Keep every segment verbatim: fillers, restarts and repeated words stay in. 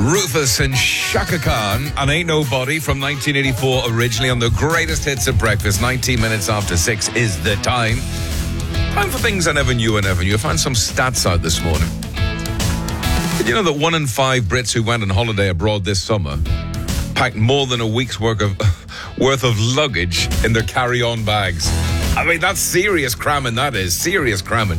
Rufus and Shaka Khan and Ain't Nobody from nineteen eighty-four, originally on the greatest hits at breakfast. nineteen minutes after six is the time. Time for things I never knew I never knew. I found some stats out this morning. Did you know that one in five Brits who went on holiday abroad this summer packed more than a week's worth of, worth of luggage in their carry-on bags? I mean, that's serious cramming, that is. Serious cramming.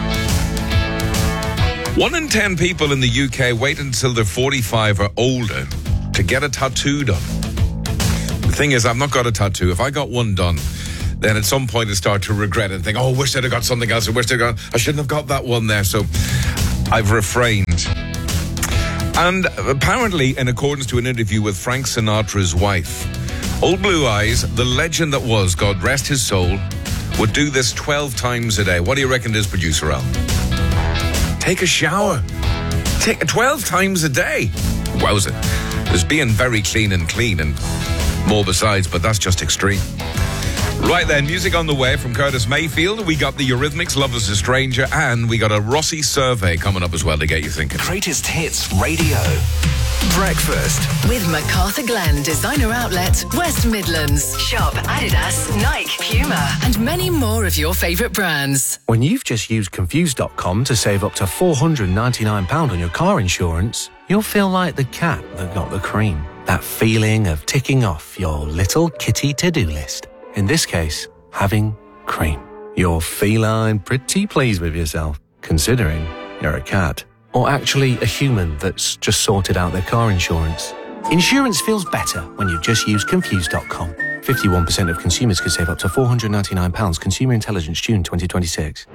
One in ten people in the U K wait until they're forty-five or older to get a tattoo done. The thing is, I've not got a tattoo. If I got one done, then at some point I start to regret it and think, oh, I wish I'd have got something else. I wish I'd got, I shouldn't have got that one there. So I've refrained. And apparently, in accordance to an interview with Frank Sinatra's wife, Old Blue Eyes, the legend that was, God rest his soul, would do this twelve times a day. What do you reckon it is, producer Al? Take a shower. Take twelve times a day. Wowza. There's being very clean and clean and more besides, but that's just extreme. Right then, music on the way from Curtis Mayfield. We got the Eurythmics, Love Is a Stranger, and we got a Rossi survey coming up as well to get you thinking. Greatest Hits Radio. Breakfast. With MacArthur Glen Designer Outlet, West Midlands. Shop Adidas, Nike, Puma, and many more of your favourite brands. When you've just used Confused dot com to save up to four hundred ninety-nine pounds on your car insurance, you'll feel like the cat that got the cream. That feeling of ticking off your little kitty to-do list. In this case, having cream. You're feline pretty pleased with yourself, considering you're a cat. Or actually a human that's just sorted out their car insurance. Insurance feels better when you've just used Confused dot com. fifty-one percent of consumers could save up to four hundred ninety-nine pounds. Consumer Intelligence, June twenty twenty-six.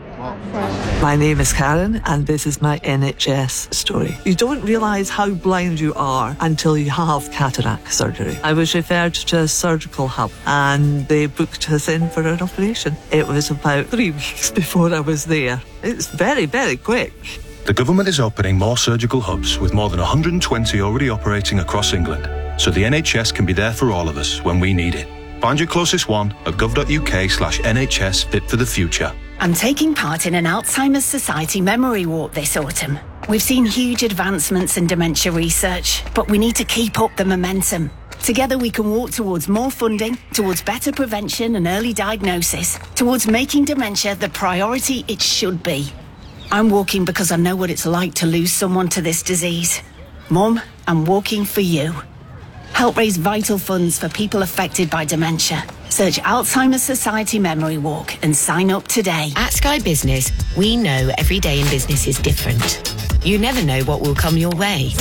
My name is Karen, and this is my N H S story. You don't realise how blind you are until you have cataract surgery. I was referred to a surgical hub, and they booked us in for an operation. It was about three weeks before I was there. It's very, very quick. The government is opening more surgical hubs with more than one hundred twenty already operating across England, so the N H S can be there for all of us when we need it. Find your closest one at gov.uk slash NHS Fit for the Future. I'm taking part in an Alzheimer's Society memory walk this autumn. We've seen huge advancements in dementia research, but we need to keep up the momentum. Together we can walk towards more funding, towards better prevention and early diagnosis, towards making dementia the priority it should be. I'm walking because I know what it's like to lose someone to this disease. Mum, I'm walking for you. Help raise vital funds for people affected by dementia. Search Alzheimer's Society Memory Walk and sign up today. At Sky Business, we know every day in business is different. You never know what will come your way.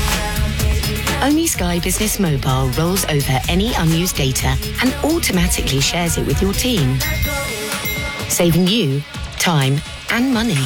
Only Sky Business Mobile rolls over any unused data and automatically shares it with your team, saving you time and money.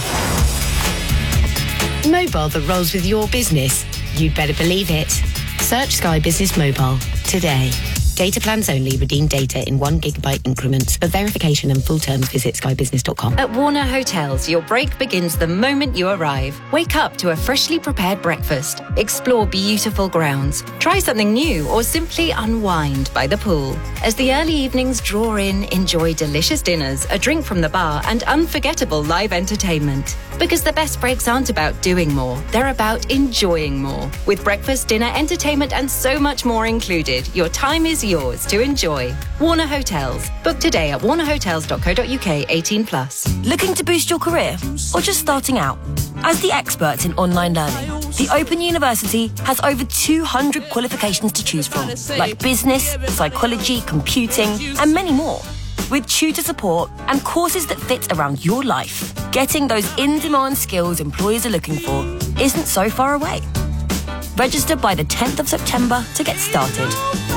Mobile that rolls with your business. You'd better believe it. Search Sky Business Mobile today. Data plans only. Redeem data in one gigabyte increments. For verification and full terms, visit sky business dot com. At Warner Hotels, your break begins the moment you arrive. Wake up to a freshly prepared breakfast. Explore beautiful grounds. Try something new or simply unwind by the pool. As the early evenings draw in, enjoy delicious dinners, a drink from the bar, and unforgettable live entertainment. Because the best breaks aren't about doing more, they're about enjoying more. With breakfast, dinner, entertainment, and so much more included, your time is yours to enjoy. Warner Hotels. Book today at warner hotels dot co dot uk. eighteen plus. Looking to boost your career or just starting out? As the experts in online learning, the Open University has over two hundred qualifications to choose from, like business, psychology, computing, and many more. With tutor support and courses that fit around your life, getting those in-demand skills employers are looking for isn't so far away. Register by the tenth of September to get started.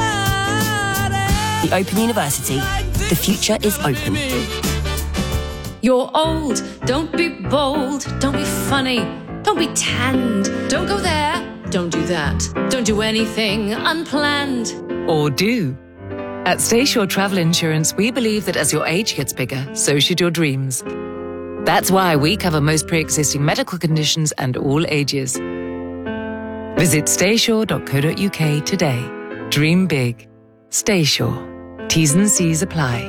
The Open University. The future is open. You're old, don't be bold, don't be funny, don't be tanned, don't go there, don't do that, don't do anything unplanned. Or do. At Stayshore Travel Insurance, we believe that as your age gets bigger, so should your dreams. That's why we cover most pre-existing medical conditions and all ages. Visit stayshore dot co dot uk today. Dream big. Stayshore. T's and C's apply.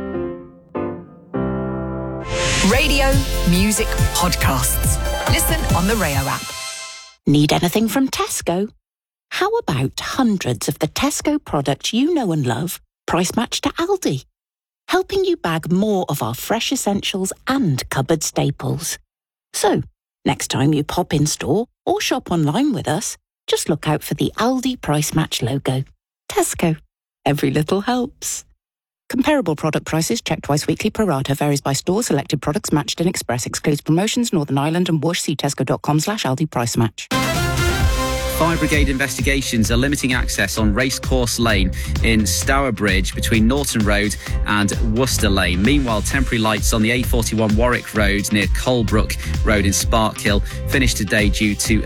Radio, music, podcasts. Listen on the Rayo app. Need anything from Tesco? How about hundreds of the Tesco products you know and love, price matched to Aldi? Helping you bag more of our fresh essentials and cupboard staples. So, next time you pop in store or shop online with us, just look out for the Aldi Price Match logo. Tesco. Every little helps. Comparable product prices checked twice weekly pro rata varies by store. Selected products matched in Express. Excludes promotions, Northern Ireland and Whoosh. See tesco.com slash Aldi Price Match. Fire Brigade investigations are limiting access on Racecourse Lane in Stourbridge between Norton Road and Worcester Lane. Meanwhile, temporary lights on the A forty-one Warwick Road near Colebrook Road in Sparkhill finished today due to